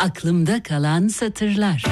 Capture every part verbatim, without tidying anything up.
Aklımda kalan satırlar.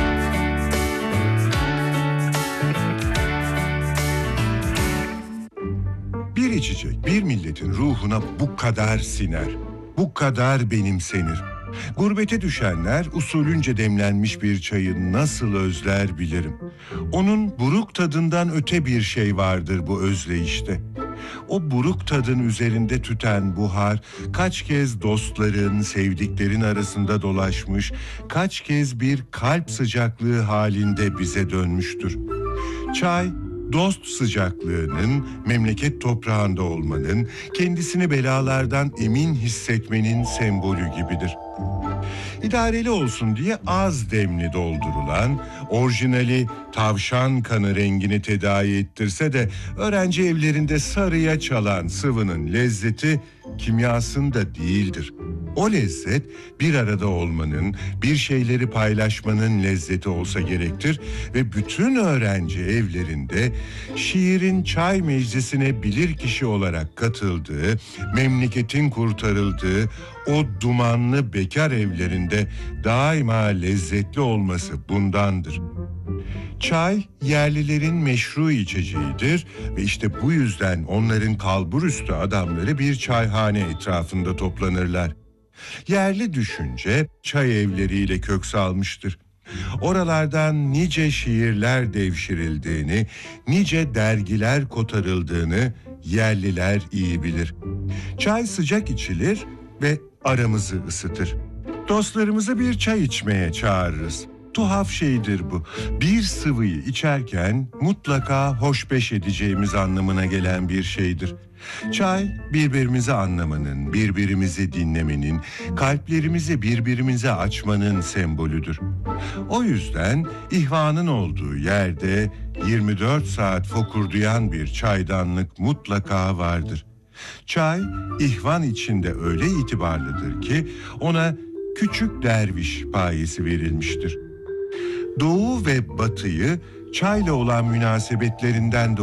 Bir içecek bir milletin ruhuna bu kadar siner, bu kadar benimsenir. Gurbete düşenler usulünce demlenmiş bir çayı nasıl özler bilirim. Onun buruk tadından öte bir şey vardır bu özleyişte. O buruk tadın üzerinde tüten buhar kaç kez dostların, sevdiklerin arasında dolaşmış, kaç kez bir kalp sıcaklığı halinde bize dönmüştür. Çay, dost sıcaklığının, memleket toprağında olmanın, kendisini belalardan emin hissetmenin sembolü gibidir. İdareli olsun diye az demli doldurulan, orijinali tavşan kanı rengini tedavi ettirse de öğrenci evlerinde sarıya çalan sıvının lezzeti kimyasında değildir. O lezzet bir arada olmanın, bir şeyleri paylaşmanın lezzeti olsa gerektir ve bütün öğrenci evlerinde şiirin çay meclisine bilirkişi olarak katıldığı, memleketin kurtarıldığı o dumanlı bekar evlerinde daima lezzetli olması bundandır. Çay yerlilerin meşru içeceğidir ve işte bu yüzden onların kalburüstü adamları bir çayhane etrafında toplanırlar. Yerli düşünce çay evleriyle kök salmıştır. Oralardan nice şiirler devşirildiğini, nice dergiler kotarıldığını yerliler iyi bilir. Çay sıcak içilir ve aramızı ısıtır. Dostlarımızı bir çay içmeye çağırırız. Tuhaf şeydir bu. Bir sıvıyı içerken mutlaka hoşbeş edeceğimiz anlamına gelen bir şeydir. Çay, birbirimizi anlamanın, birbirimizi dinlemenin, kalplerimizi birbirimize açmanın sembolüdür. O yüzden ihvanın olduğu yerde yirmi dört saat fokurdayan bir çaydanlık mutlaka vardır. Çay, ihvan içinde öyle itibarlıdır ki ona küçük derviş payesi verilmiştir. Doğu ve batıyı çayla olan münasebetlerinden dolayı